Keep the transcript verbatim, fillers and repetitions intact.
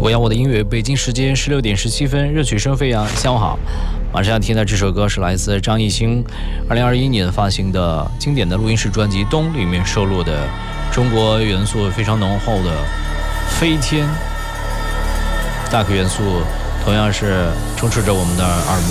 我要我的音乐，北京时间十六点十七分，热曲声飞扬。下午好，马上要听的这首歌是来自张艺兴二零二一年发行的经典的录音室专辑《冬》里面收录的中国元素非常浓厚的《飞天》，大克元素同样是充斥着我们的耳